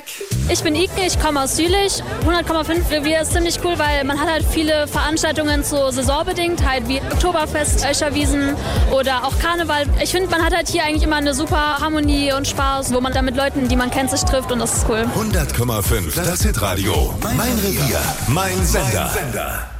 Ich bin Ike, ich komme aus Jülich. 100,5 Revier ist ziemlich cool, weil man hat halt viele Veranstaltungen so saisonbedingt, halt wie Oktoberfest, Öscherwiesen oder auch Karneval. Ich finde, man hat halt hier eigentlich immer eine super Harmonie und Spaß, wo man dann mit Leuten, die man kennt, sich trifft und das ist cool. 100,5, das Hitradio. Mein Revier, mein Sender.